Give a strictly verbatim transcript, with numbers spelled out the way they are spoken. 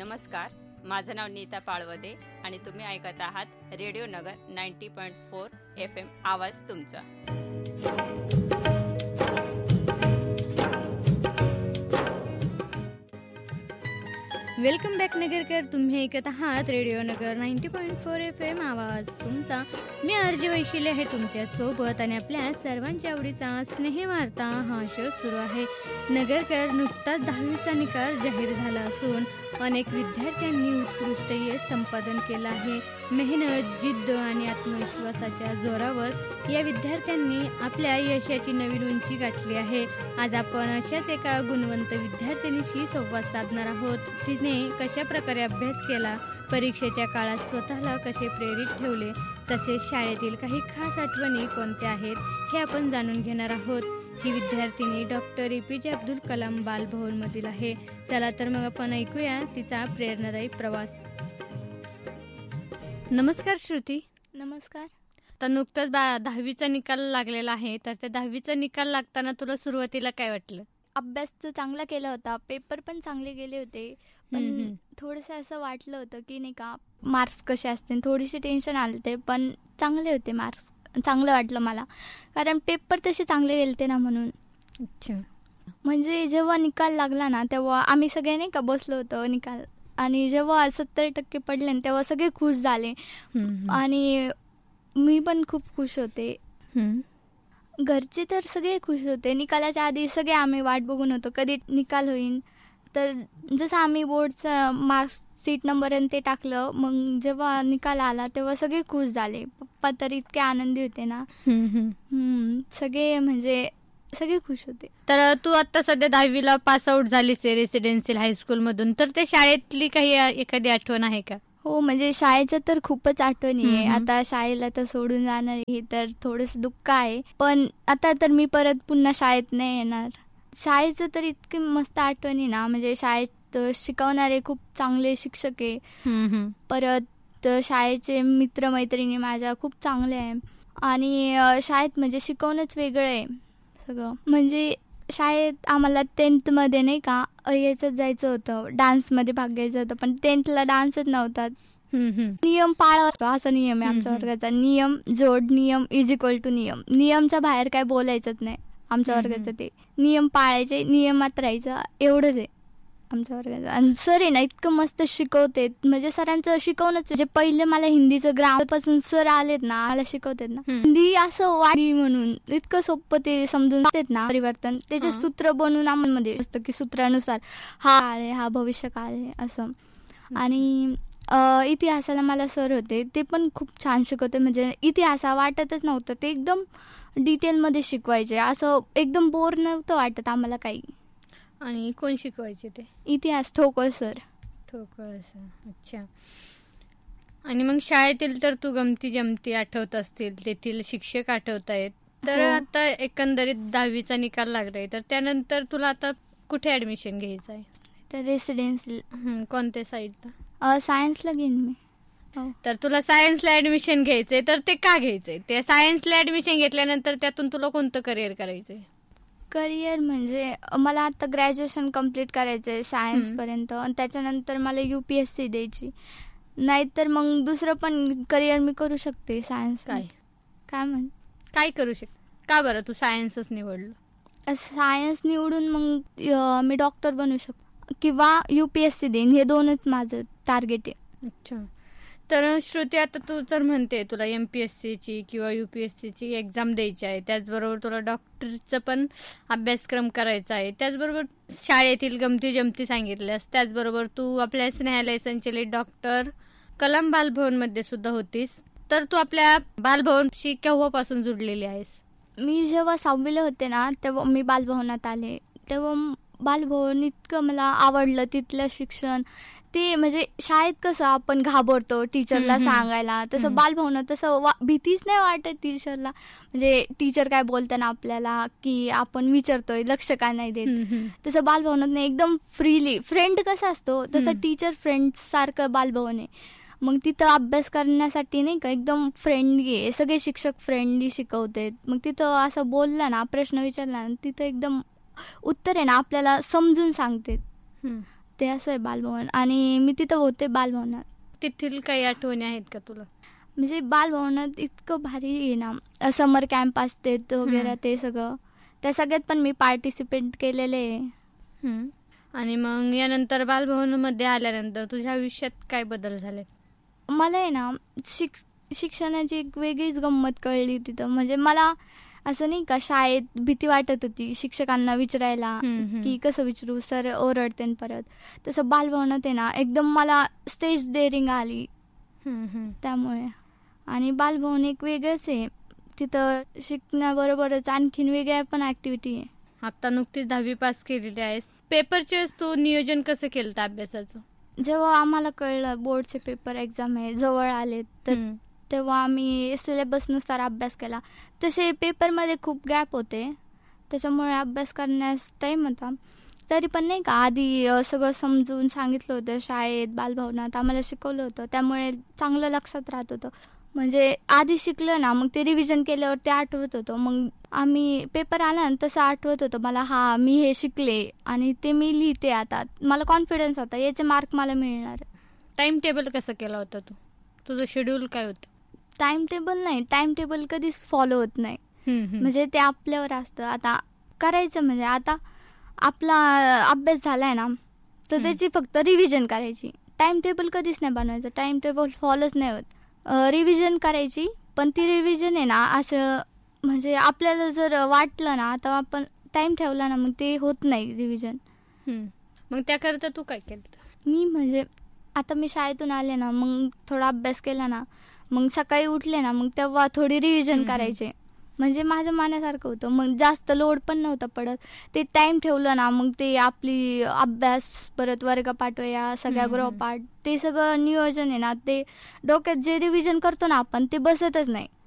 नमस्कार, माझं नाव नीता पाळवदे आणि तुम्ही ऐकत आहात रेडिओ नगर ninety point four F M आवाज तुमचा. Welcome back Nagarkar. तुम्ही ऐकत आहात रेडिओ नगर ninety point four F M आवाज तुमचा. मी आरजे वैशिले आहे तुमच्या सोबत आणि आपल्या सर्वांच्या आवडीचा स्नेहवार्ता हा शो सुरू आहे. नगरकर, नुकताच दहावीचा निकाल जाहीर झाला असून अनेक विद्यार्थ्यांनी उत्कृष्ट यश संपादन केलं आहे. मेहनत, जिद्द आणि आत्मविश्वासाच्या जोरावर या विद्यार्थ्यांनी आपल्या यशाची नवीन उंची गाठली आहे. आज आपण अशाच एका गुणवंत विद्यार्थिनीशी संवाद साधणार आहोत. तिने कशा प्रकारे अभ्यास केला, परीक्षेच्या काळात स्वतःला कसे प्रेरित ठेवले, तसेच शाळेतील काही खास आठवणी कोणत्या आहेत हे आपण जाणून घेणार आहोत. ही विद्यार्थिनी डॉक्टर ए पी जे अब्दुल कलाम बालभवनमधील आहे. चला तर मग आपण ऐकूया तिचा प्रेरणादायी प्रवास. नमस्कार श्रुती. नमस्कार. तर नुकताच बा दहावीचा निकाल लागलेला आहे, तर त्या दहावीचा निकाल लागताना तुला सुरुवातीला काय वाटलं? अभ्यास तर चांगला केला होता, पेपर पण चांगले गेले होते, पण थोडंसं असं वाटलं होतं की नाही का मार्क्स कसे असतील, थोडीशी टेन्शन आले ते, पण चांगले होते मार्क्स. चांगलं वाटलं मला, कारण पेपर तसे चांगले गेलते ना म्हणून. अच्छा. म्हणजे जेव्हा निकाल लागला ना तेव्हा आम्ही सगळे नाही का बसलो होतो निकाल, आणि जेव्हा सत्तर टक्के पडले ना तेव्हा सगळे खुश झाले आणि मी पण खूप खुश होते. घरचे तर सगळे खुश होते. निकालाच्या आधी सगळे आम्ही वाट बघून होतो कधी निकाल होईल. तर जसं आम्ही बोर्डचं मार्क्स सीट नंबर आणि ते टाकलं, मग जेव्हा निकाल आला तेव्हा सगळे खुश झाले. पप्पा तर इतके आनंदी होते ना. सगळे म्हणजे सगळे खुश होते. तर तू आता सध्या दहावीला पास आउट झालीस रेसिडेन्शियल हायस्कूलमधून, तर ते शाळेतली काही एखादी आठवण आहे का? हो, म्हणजे शाळेच्या तर खूपच आठवणी आहे. आता शाळेला तर सोडून जाणार आहे तर थोडंसं दुःख आहे, पण आता तर मी परत पुन्हा शाळेत नाही येणार. शाळेचं तर इतकी मस्त आठवणी ना, म्हणजे शाळेत शिकवणारे खूप चांगले शिक्षक आहे, परत शाळेचे मित्रमैत्रिणी माझ्या खूप चांगले आहे, आणि शाळेत म्हणजे शिकवणंच वेगळं आहे सगळं. म्हणजे शाळेत आम्हाला टेन्थमध्ये नाही का याच्यात जायचं होतं, डान्समध्ये भाग घ्यायचं होतं, पण टेन्थला डान्सच नव्हता. नियम पाळतो असा नियम आहे आमच्या वर्गाचा. नियम जोड नियम इज इक्वल टू नियम. नियमच्या बाहेर काय बोलायचंच नाही आमच्या वर्गाचं. ते नियम पाळायचे, नियमात राहायचं, एवढंच आहे आमच्या वर्गाचं. आणि सर आहे ना इतकं मस्त शिकवते, म्हणजे सरांचं शिकवणंच म्हणजे पहिले मला हिंदीचं ग्रामर पासून सर आलेत ना मला शिकवतात ना, हिंदी असं वाढी म्हणून इतकं सोपं ते समजून जातात ना, परिवर्तन त्याचे सूत्र बनवून आम्हाला असतं की सूत्रानुसार हा काळ आहे, हा भविष्य काळ आहे असं. आणि इतिहासाला मला सर होते, ते पण खूप छान शिकवते. म्हणजे इतिहासा वाटतच नव्हतं, ते एकदम डिटेलमध्ये शिकवायचे, असं एकदम बोर नव्हतं वाटत आम्हाला काही. आणि कोण शिकवायचे ते? इतिहास ठोकळ सर. ठोकळ सर. अच्छा. आणि मग शाळेतील तर तू गमती जमती आठवत असतील, तेथील शिक्षक आठवत आहेत. तर आता एकंदरीत दहावीचा निकाल लागलाय, तर त्यानंतर तुला आता कुठे ऍडमिशन घ्यायचं आहे? तर रेसिडेन्शियल. कोणत्या साईडला? सायन्सला घेईन मी. तर तुला सायन्सला ऍडमिशन घ्यायचंय, तर ते का घ्यायचंय? ते सायन्सला ऍडमिशन घेतल्यानंतर त्यातून तुला कोणतं करिअर करायचंय? करिअर म्हणजे मला आता ग्रॅज्युएशन कम्प्लीट करायचं आहे सायन्सपर्यंत, आणि त्याच्यानंतर मला यू पी एस सी द्यायची. नाहीतर मग दुसरं पण करिअर मी करू शकते सायन्स. काय काय म्हण काय करू शकते? का बरं तू सायन्सच निवडलं? सायन्स निवडून मग मी डॉक्टर बनू शकतो किंवा यू पी एस सी देईन, हे दोनच माझं टार्गेट आहे. अच्छा. तर श्रुती, आता तू तर म्हणते तुला एम पी एस सीची किंवा यू पी एस सीची एक्झाम द्यायची आहे, त्याचबरोबर तुला डॉक्टरचं पण अभ्यासक्रम करायचा आहे, त्याचबरोबर शाळेतील गमती जमती सांगितल्यास, त्याचबरोबर तू आपल्या स्नेहालय संचलित डॉक्टर कलाम बालभवनमध्ये सुद्धा होतीस. तर तू आपल्या बालभवनशी केव्हापासून जुडलेली आहेस? मी जेव्हा सहावीला होते ना तेव्हा मी बालभवनात आले. तेव्हा बालभवन इतकं मला आवडलं, तिथलं शिक्षण. ते म्हणजे शाळेत कसं आपण घाबरतो टीचरला सांगायला, तसं बालभवनात तसं भीतीच नाही वाटत टीचरला. म्हणजे टीचर काय बोलताना आपल्याला की आपण विचारतोय, लक्ष का नाही देत, तसं बालभवनात नाही. एकदम फ्रीली, फ्रेंड कसा असतो तसं टीचर फ्रेंड सारखं बालभवन आहे. मग तिथं अभ्यास करण्यासाठी नाही का एकदम फ्रेंडली आहे, सगळे शिक्षक फ्रेंडली शिकवते. मग तिथं असं बोललं ना, प्रश्न विचारला ना, तिथं एकदम उत्तर आहे ना आपल्याला समजून सांगते. ते असं आहे बालभवन. आणि मी तिथं होते बालभवनात. तिथील काही आठवणी आहेत का तुला? म्हणजे बालभवनात इतकं भारी आहे ना, समर कॅम्प असते वगैरे हम्म. ते सगळं, त्या सगळ्यात पण मी पार्टिसिपेट केलेले आहे. हम्म. आणि मग यानंतर बालभवनमध्ये आल्यानंतर तुझ्या आयुष्यात काय बदल झाले? मला आहे ना शिक शिक्षणाची एक वेगळीच गंमत कळली तिथं. म्हणजे मला असं नाही का शाळेत भीती वाटत होती शिक्षकांना विचारायला, हम्म, हम्म. की कसं विचारू, सर ओरडते परत. तसं बालभवनात आहे ना एकदम मला स्टेज डेअरिंग आली हम्म, हम्म. त्यामुळे. आणि बालभवन एक वेगळंच आहे, तिथं शिकण्याबरोबरच आणखीन वेगळ्या पण ॲक्टिव्हिटी आहे. आता नुकतीच दहावी पास केलेली आहेस. पेपरच्या वेळेस तू नियोजन कसं केलं होतं अभ्यासाचं? जेव्हा आम्हाला कळलं बोर्डचे पेपर एक्झाम आहे जवळ आले, तर हम्म. तेव्हा आम्ही सिलेबसनुसार अभ्यास केला. तसे पेपरमध्ये खूप गॅप होते, त्याच्यामुळे अभ्यास करण्यास टाईम होता. तरी पण नाही का आधी अ, सगळं समजून सांगितलं होतं शाळेत, बालभवनात आम्हाला शिकवलं होतं, त्यामुळे चांगलं लक्षात राहत होतं. म्हणजे आधी शिकलं ना, मग ते रिव्हिजन केल्यावर ते आठवत होतं. मग आम्ही पेपर आला ना तसं आठवत होतं मला, हा मी हे शिकले आणि ते मी लिहिते आता. मला कॉन्फिडन्स होता याचे मार्क मला मिळणार. टाइम टेबल कसं केला होता तू? तुझं शेड्यूल काय होतं? टाइम टेबल नाही, टाइम टेबल कधीच फॉलो होत नाही. हम्म, हम्म. म्हणजे ते आपल्यावर असतं. आता करायचं म्हणजे आता आपला अभ्यास झालाय ना, तर हम्म. त्याची फक्त रिव्हिजन करायची. टाइम टेबल कधीच नाही बनवायचं, टाइम टेबल फॉलोच नाही होत. रिव्हिजन करायची, पण ती रिव्हिजन आहे ना असं म्हणजे आपल्याला जर वाटलं ना, आता आपण टाइम ठेवला ना, मग ते होत नाही रिव्हिजन. हम्म. मग त्याकरता तू काय केलं? मी म्हणजे आता मी शाळेतून आले ना, मग थोडा अभ्यास केला ना, मग सकाळी उठले ना, मग तेव्हा थोडी रिव्हिजन हम्म, हम्म. करायचे. म्हणजे माझ्या मनासारखं होतं. मग जास्त लोड पण नव्हता पडत. ते टाइम ठेवलं ना, मग ते आपली अभ्यास परत वर्गपाठ या सगळ्या हम्म, हम्म. गृहपाठ ते सगळं नियोजन आहे ना, ते डोक्यात जे रिव्हिजन करतो ना आपण ते बसतच नाही.